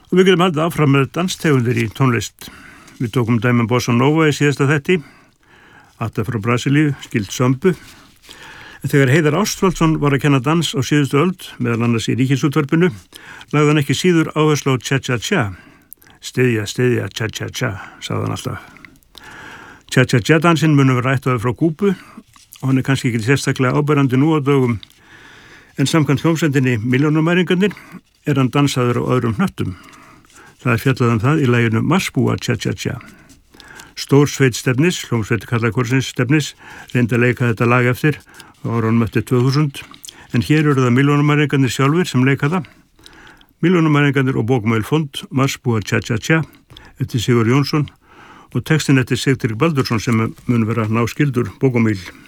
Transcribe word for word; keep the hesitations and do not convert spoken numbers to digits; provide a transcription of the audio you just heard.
Og við getum haldið áfram með danstegundir í tónlist. Við tókum dæmi um Bossa Nova í síðasta þetti, Atta frá Brasilíu, skild sömbu. En þegar Heiðar Ástvaldsson var að kenna dans á síðustu öld, meðal annars í Ríkisútvarpinu, lagði hann ekki síður áherslu á tja-tja-tja. Styðja, styðja, tja-tja-tja, sagði hann alltaf. Tja-tja-tja dansinn munum við rættaði frá Kúbu og hann er kannski ekki sérstaklega áberandi nú á dögum, en samkvæmt hljómsveitinni Milljónamæringarnir er hann dansaður á öðrum hnöttum. Það er fjallað um það í laginu Marsbúa tja-tja-tja. Stór sveit Stefnis, hljómsveit Karlakorsins Stefnis, reyndi að leika þetta lag eftir á árunum eftir tvö þúsund, en hér eru það Milljónamæringarnir sjálfur sem leika það. Milljónamæringarnir og bókmæl fond Marsbúa tja-tja-tja eftir Sigur Jónsson og textin eftir Sigtrygg Baldursson sem mun vera náskyldur bókamíl.